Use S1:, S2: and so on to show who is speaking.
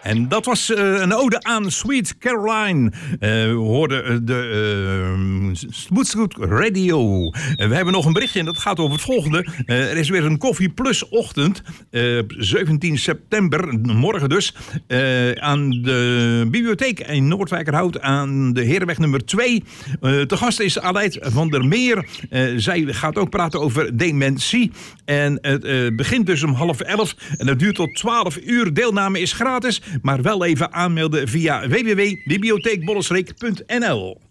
S1: En dat was een ode aan Sweet Caroline. We hoorden de Smooth Radio. We hebben nog een berichtje en dat gaat over het volgende. Er is weer een Koffie Plus ochtend. 17 september, morgen dus. Aan de bibliotheek in Noordwijkerhout aan de Herenweg nummer 2. Te gast is Aleid van der Meer. Zij gaat ook praten over dementie. En het begint dus om 10:30 en het duurt tot 12 uur. Deelname is gratis, maar wel even aanmelden via www.bibliotheekbollenstreek.nl.